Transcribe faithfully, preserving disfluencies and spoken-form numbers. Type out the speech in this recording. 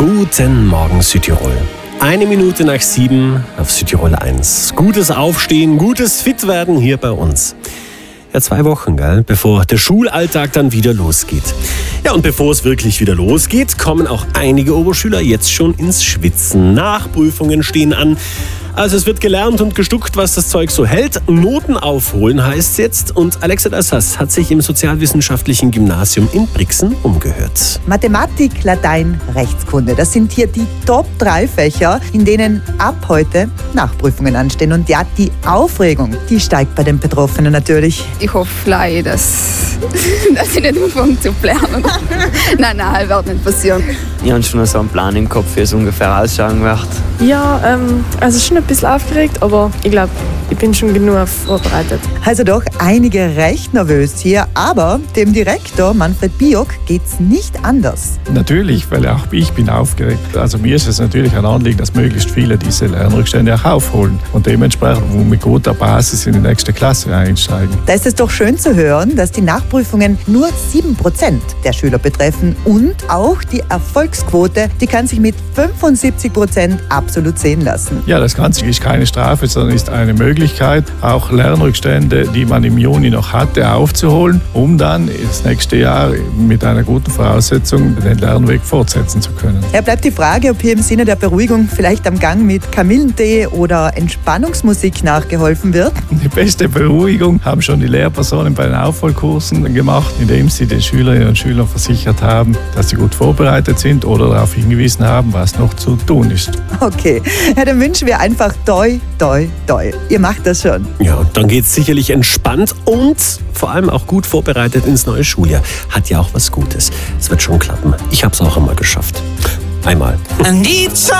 Guten Morgen Südtirol. Eine Minute nach sieben auf Südtirol eins. Gutes Aufstehen, gutes Fitwerden hier bei uns. Ja, zwei Wochen, gell, bevor der Schulalltag dann wieder losgeht. Ja, und bevor es wirklich wieder losgeht, kommen auch einige Oberschüler jetzt schon ins Schwitzen. Nachprüfungen stehen an. Also es wird gelernt und gestuckt, was das Zeug so hält. Noten aufholen heißt es jetzt. Und Alexa Dassas hat sich im Sozialwissenschaftlichen Gymnasium in Brixen umgehört. Mathematik, Latein, Rechtskunde. Das sind hier die Top drei Fächer, in denen ab heute Nachprüfungen anstehen. Und ja, die Aufregung, die steigt bei den Betroffenen natürlich. Ich hoffe gleich, dass, dass ich nicht anfange zu lernen. Nein, nein, wird nicht passieren. Ich habe schon so einen Plan im Kopf, wie es ungefähr ausschauen wird. Ja, ähm, also schon ein bisschen aufgeregt, aber ich glaube, ich bin schon genug vorbereitet. Also doch einige recht nervös hier, aber dem Direktor Manfred Biok geht's nicht anders. Natürlich, weil auch ich bin aufgeregt. Also mir ist es natürlich ein Anliegen, dass möglichst viele diese Lernrückstände auch aufholen und dementsprechend mit guter Basis in die nächste Klasse einsteigen. Da ist es doch schön zu hören, dass die Nachprüfungen nur sieben Prozent der Schüler betreffen und auch die Erfolgsquote, die kann sich mit fünfundsiebzig Prozent absolut sehen lassen. Ja, das Ganze ist keine Strafe, sondern ist eine Möglichkeit, auch Lernrückstände, die man im Juni noch hatte, aufzuholen, um dann das nächste Jahr mit einer guten Voraussetzung den Lernweg fortsetzen zu können. Ja, bleibt die Frage, ob hier im Sinne der Beruhigung vielleicht am Gang mit Kamillentee oder Entspannungsmusik nachgeholfen wird. Die beste Beruhigung haben schon die Lehrpersonen bei den Aufholkursen gemacht, indem sie den Schülerinnen und Schülern versichert haben, dass sie gut vorbereitet sind oder darauf hingewiesen haben, was noch zu tun ist. Okay, ja, dann wünschen wir einfach toi, toi, toi. Ihr macht das schon. Ja, und dann geht's sicherlich entspannt und vor allem auch gut vorbereitet ins neue Schuljahr. Hat ja auch was Gutes. Es wird schon klappen. Ich hab's auch einmal geschafft. Einmal.